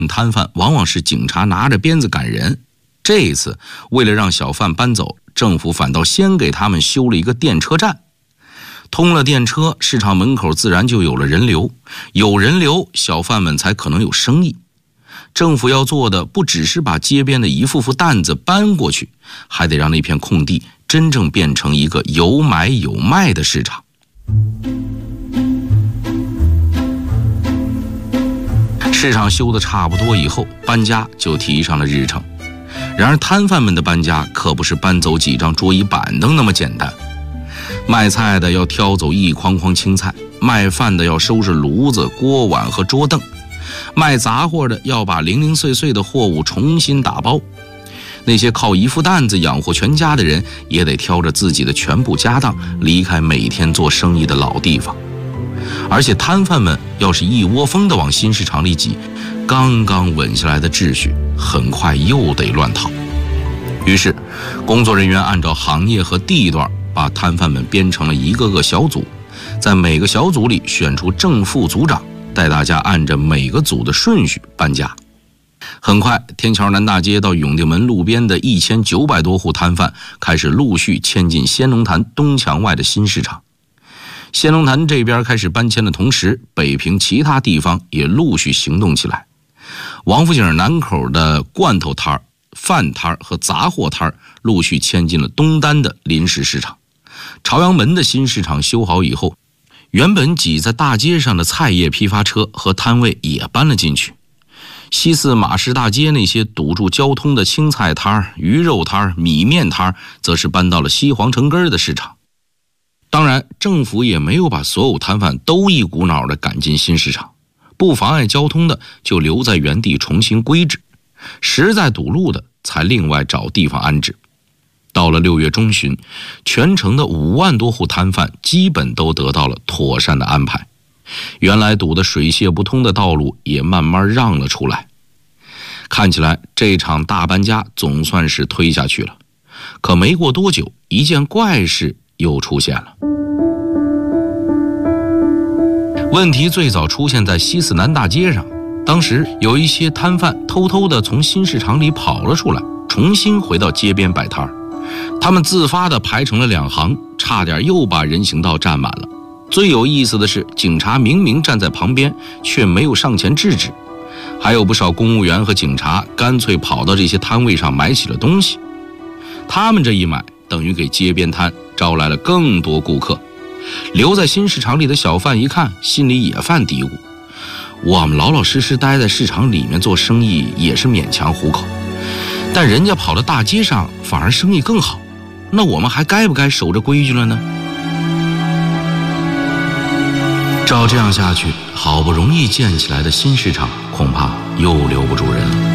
摊贩往往是警察拿着鞭子赶人。这一次为了让小贩搬走，政府反倒先给他们修了一个电车站。通了电车，市场门口自然就有了人流，有人流，小贩们才可能有生意。政府要做的不只是把街边的一副副担子搬过去，还得让那片空地真正变成一个有买有卖的市场。市场修得差不多以后，搬家就提上了日程。然而摊贩们的搬家可不是搬走几张桌椅板凳那么简单。卖菜的要挑走一筐筐青菜，卖饭的要收拾炉子、锅碗和桌凳，卖杂货的要把零零碎碎的货物重新打包。那些靠一副担子养活全家的人，也得挑着自己的全部家当离开每天做生意的老地方。而且摊贩们要是一窝蜂地往新市场里挤，刚刚稳下来的秩序很快又得乱套。于是工作人员按照行业和地段把摊贩们编成了一个个小组，在每个小组里选出正副组长，带大家按着每个组的顺序搬家。很快，天桥南大街到永定门路边的1900多户摊贩开始陆续迁进仙龙潭东墙外的新市场。仙龙潭这边开始搬迁的同时，北平其他地方也陆续行动起来。王府井南口的罐头摊、饭摊和杂货摊陆续迁进了东单的临时市场。朝阳门的新市场修好以后，原本挤在大街上的菜叶批发车和摊位也搬了进去。西四马市大街那些堵住交通的青菜摊、鱼肉摊、米面摊，则是搬到了西皇城根的市场。当然，政府也没有把所有摊贩都一股脑地赶进新市场，不妨碍交通的就留在原地重新规制，实在堵路的才另外找地方安置。到了6月中旬，全城的5万多户摊贩基本都得到了妥善的安排，原来堵得水泄不通的道路也慢慢让了出来。看起来这场大搬家总算是推下去了。可没过多久，一件怪事又出现了。问题最早出现在西四南大街上，当时有一些摊贩偷偷地从新市场里跑了出来，重新回到街边摆摊。他们自发地排成了2行，差点又把人行道占满了。最有意思的是，警察明明站在旁边，却没有上前制止。还有不少公务员和警察干脆跑到这些摊位上买起了东西。他们这一买，等于给街边摊招来了更多顾客。留在新市场里的小贩一看，心里也犯嘀咕：我们老老实实待在市场里面做生意也是勉强糊口，但人家跑到大街上反而生意更好，那我们还该不该守着规矩了呢？照这样下去，好不容易建起来的新市场恐怕又留不住人了。